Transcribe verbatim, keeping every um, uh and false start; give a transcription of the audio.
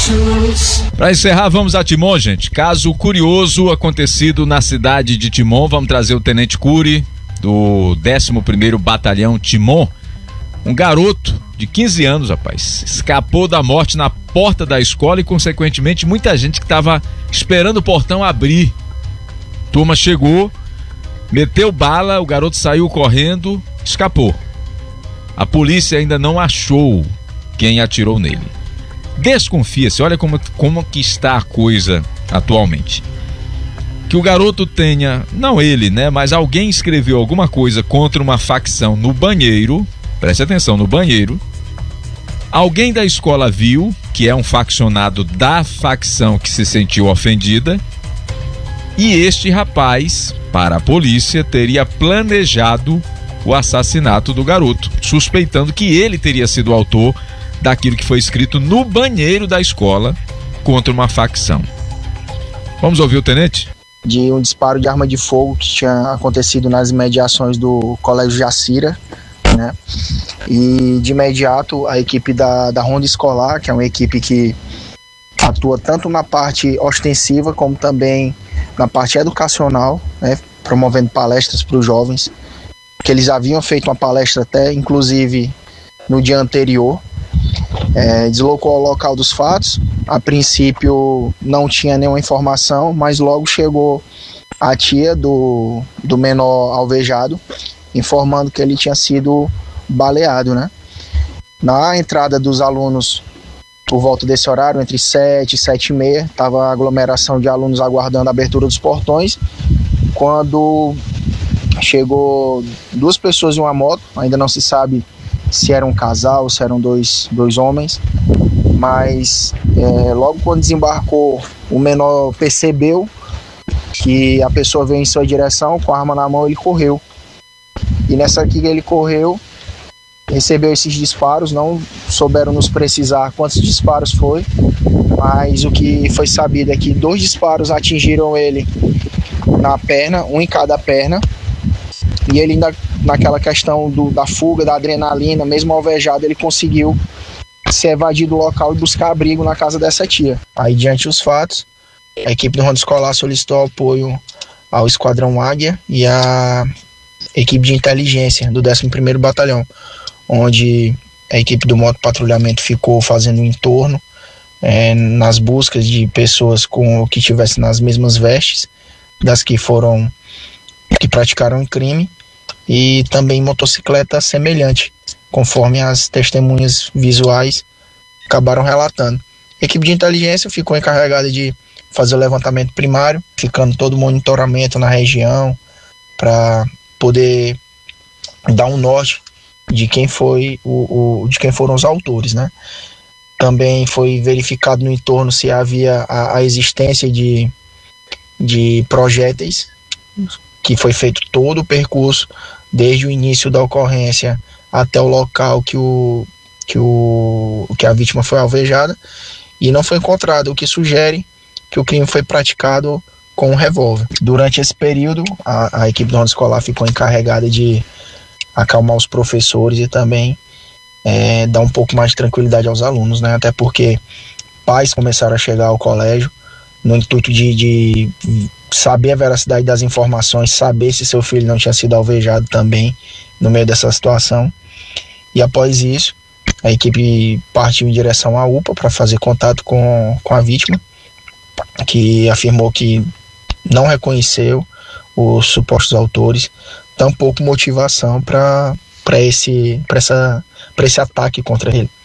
Para encerrar, vamos a Timon, gente. Caso curioso acontecido na cidade de Timon. Vamos trazer o Tenente Cury do décimo primeiro Batalhão Timon. Um garoto de quinze anos, rapaz, escapou da morte na porta da escola e, consequentemente, muita gente que estava esperando o portão abrir. Turma chegou, meteu bala, o garoto saiu correndo, escapou. A polícia ainda não achou quem atirou nele. Desconfia-se, olha como, como que está a coisa atualmente. Que o garoto tenha, não ele, né, mas alguém escreveu alguma coisa contra uma facção no banheiro, preste atenção, no banheiro. Alguém da escola viu, que é um faccionado da facção que se sentiu ofendida, e este rapaz, para a polícia, teria planejado o assassinato do garoto, suspeitando que ele teria sido o autor daquilo que foi escrito no banheiro da escola contra uma facção. Vamos ouvir o tenente? De um disparo de arma de fogo que tinha acontecido nas imediações do Colégio Jacira, né? E de imediato a equipe da, da Ronda Escolar, que é uma equipe que atua tanto na parte ostensiva como também na parte educacional, né? Promovendo palestras para os jovens, que eles haviam feito uma palestra até inclusive no dia anterior. É, deslocou ao local dos fatos. A princípio não tinha nenhuma informação, mas logo chegou a tia do, do menor alvejado, informando que ele tinha sido baleado, né? Na entrada dos alunos, por volta desse horário, entre sete e sete e meia, estava a aglomeração de alunos aguardando a abertura dos portões, quando chegou duas pessoas em uma moto. Ainda não se sabe se era um casal, se eram dois, dois homens, mas é, logo quando desembarcou, o menor percebeu que a pessoa veio em sua direção com a arma na mão. Ele correu, e nessa que ele correu, recebeu esses disparos. Não souberam nos precisar quantos disparos foi, mas o que foi sabido é que dois disparos atingiram ele na perna, um em cada perna, e ele ainda, naquela questão do, da fuga, da adrenalina, mesmo alvejado, ele conseguiu se evadir do local e buscar abrigo na casa dessa tia. Aí, diante dos fatos, a equipe do Ronda Escolar solicitou apoio ao Esquadrão Águia e à equipe de inteligência do décimo primeiro Batalhão, onde a equipe do motopatrulhamento ficou fazendo um entorno é, nas buscas de pessoas com que tivessem nas mesmas vestes das que foram, que praticaram o crime, e também motocicleta semelhante, conforme as testemunhas visuais acabaram relatando. A equipe de inteligência ficou encarregada de fazer o levantamento primário, ficando todo o monitoramento na região para poder dar um norte de quem foi o, o de quem foram os autores, né? Também foi verificado no entorno se havia a, a existência de, de projéteis, que foi feito todo o percurso desde o início da ocorrência até o local que, o, que, o, que a vítima foi alvejada, e não foi encontrado, o que sugere que o crime foi praticado com um revólver. Durante esse período, a, a equipe do Ronda Escolar ficou encarregada de acalmar os professores e também é, dar um pouco mais de tranquilidade aos alunos, né? Até porque pais começaram a chegar ao colégio no intuito de, de saber a veracidade das informações, saber se seu filho não tinha sido alvejado também no meio dessa situação. E após isso, a equipe partiu em direção à U P A para fazer contato com, com a vítima, que afirmou que não reconheceu os supostos autores, tampouco motivação para esse, para essa, para esse ataque contra ele.